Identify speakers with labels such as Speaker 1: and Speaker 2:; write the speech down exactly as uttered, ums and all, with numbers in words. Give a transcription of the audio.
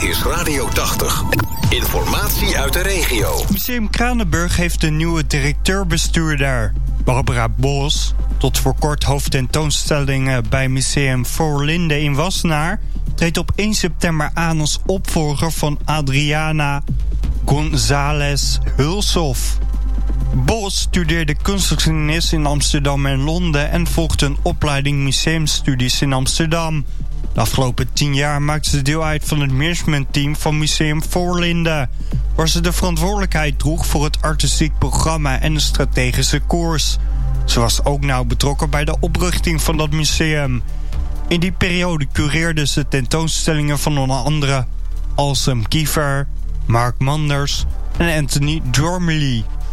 Speaker 1: is Radio tachtig. Informatie uit de regio.
Speaker 2: Museum Kranenburg heeft een nieuwe directeur-bestuurder. Barbara Bos, tot voor kort hoofdtentoonstellingen bij Museum Voorlinde in Wassenaar, treedt op één september aan als opvolger van Adriana González Hulshoff. Bos studeerde kunstgeschiedenis in Amsterdam en Londen en volgde een opleiding museumstudies in Amsterdam. De afgelopen tien jaar maakte ze deel uit van het managementteam van Museum Voorlinde, waar ze de verantwoordelijkheid droeg voor het artistiek programma en de strategische koers. Ze was ook nauw betrokken bij de oprichting van dat museum. In die periode cureerde ze tentoonstellingen van onder andere Alsem Kiefer, Mark Manders en Anthony Dormley.